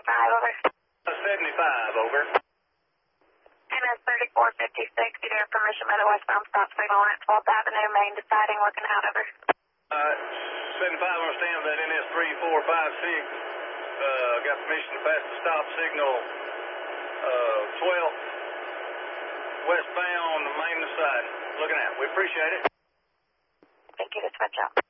over. 75, over. MS 3456, you have permission by the westbound stop signal at 12th Avenue, Main, deciding, looking out, over. 75, understand that NS 3456 got permission to pass the stop signal 12th westbound, main side. Looking out. We appreciate it. Thank you, dispatch out.